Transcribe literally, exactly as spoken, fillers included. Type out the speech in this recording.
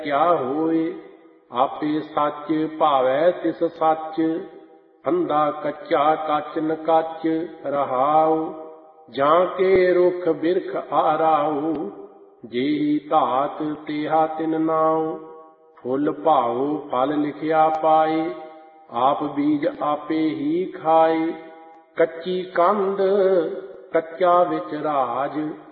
क्या होए, आपे सच भावै तिस सच। अंधा कच्चा कच न कच रहाओ, जाके रुख बिरख आराओ। जेही धात तेहा तिन नाओ, फुल भाओ फल लिखिया पाए। आप बीज आपे ही खाए, कच्ची कंध कच्चा विच राज।